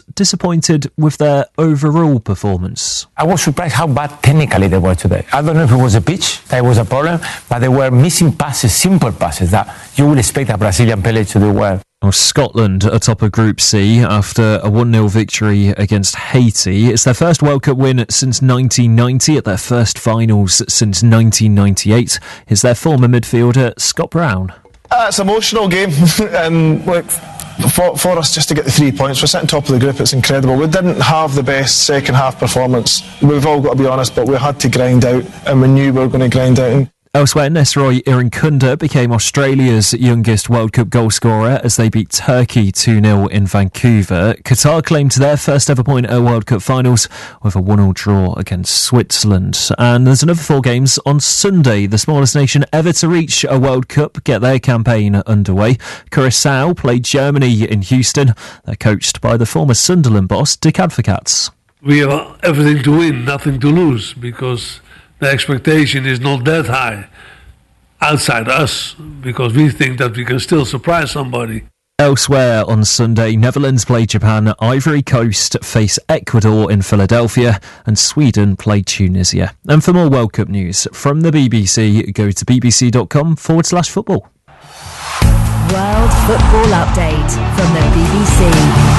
disappointed with their overall performance. I was surprised how bad technically they were today. I don't know if it was a pitch that was a problem, but they were missing passes, simple passes that you would expect a Brazilian player to do well. Well, Scotland atop of Group C after a 1-0 victory against Haiti. It's their first World Cup win since 1990, at their first finals since 1998. Is their former midfielder Scott Brown. It's an emotional game, and look, for us just to get the 3 points, we're sitting top of the group, it's incredible. We didn't have the best second half performance, we've all got to be honest, but we had to grind out, and we knew we were going to grind out. Elsewhere, Nesroy Irinkunda became Australia's youngest World Cup goalscorer as they beat Turkey 2-0 in Vancouver. Qatar claimed their first ever point at World Cup finals with a 1-1 draw against Switzerland. And there's another 4 games on Sunday. The smallest nation ever to reach a World Cup get their campaign underway. Curaçao played Germany in Houston. They're coached by the former Sunderland boss, Dick Advocaat. We have everything to win, nothing to lose, because the expectation is not that high outside us, because we think that we can still surprise somebody. Elsewhere on Sunday, Netherlands play Japan, Ivory Coast face Ecuador in Philadelphia, and Sweden play Tunisia. And for more World Cup news from the BBC, go to bbc.com/football. World Football Update from the BBC.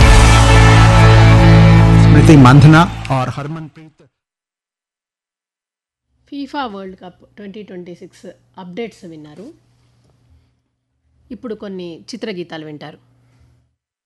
Smriti Mandhana और Harmanpreet FIFA world cup 2026 updates విన్నారు. ఇప్పుడు కొన్ని చిత్రగీతాలు వింటారు.